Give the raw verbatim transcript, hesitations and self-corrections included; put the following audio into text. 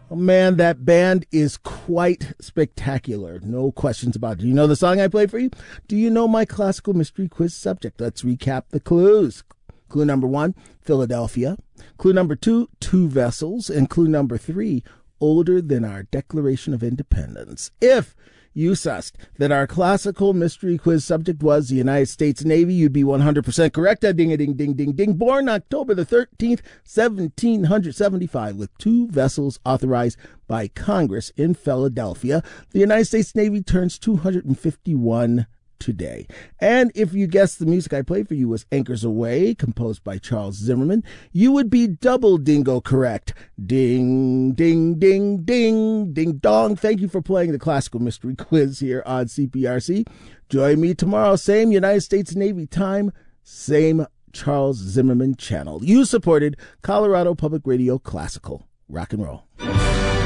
Oh, man, that band is quite spectacular. No questions about it. Do you know the song I played for you? Do you know my classical mystery quiz subject? Let's recap the clues. Clue number one, Philadelphia. Clue number two, two vessels. And clue number three, older than our Declaration of Independence. If you sussed that our classical mystery quiz subject was the United States Navy, you'd be one hundred percent correct. A ding a ding ding ding ding. Born October the thirteenth, seventeen seventy-five, with two vessels authorized by Congress in Philadelphia, the United States Navy turns two hundred fifty-one today. And if you guessed the music I played for you was Anchors Aweigh, composed by Charles Zimmerman, you would be double dingo correct. Ding, ding, ding, ding, ding dong. Thank you for playing the classical mystery quiz here on C P R C. Join me tomorrow, same United States Navy time, same Charles Zimmerman channel. You supported Colorado Public Radio Classical Rock and Roll.